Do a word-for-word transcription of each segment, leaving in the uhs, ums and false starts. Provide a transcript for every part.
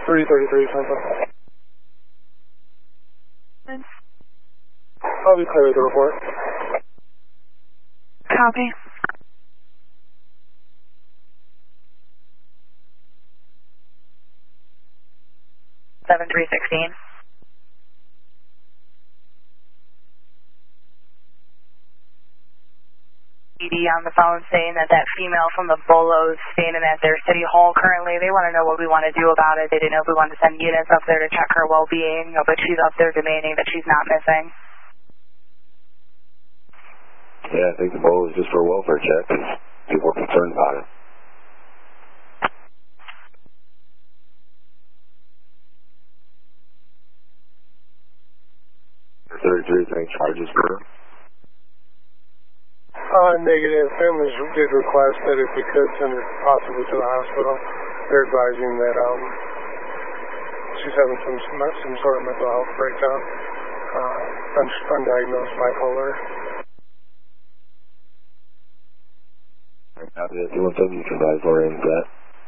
three thirty-three, something. I'll be clear with the report. Copy. seven three sixteen. E D on the phone saying that that female from the Bolo's standing at their city hall currently. They want to know what we want to do about it. They didn't know if we wanted to send units up there to check her well-being, but she's up there demanding that she's not missing. Yeah, I think the Bolo is just for a welfare check because people are concerned about it. thirty-three, thanks, charges for Uh, negative. Families did request that if we could send her possibly to the hospital. They're advising that um, she's having some some sort of mental health breakdown, uh, undiagnosed bipolar. If you want them, you can advise Lorraine that.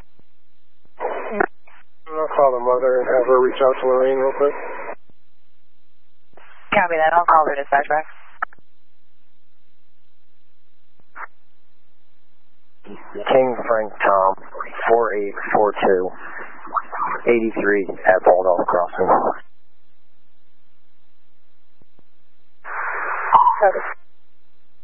I'll call the mother and have her reach out to Lorraine real quick. Copy that. I'll call her dispatch back. King Frank Tom, four eight four two, eighty-three at Baldwin Crossing.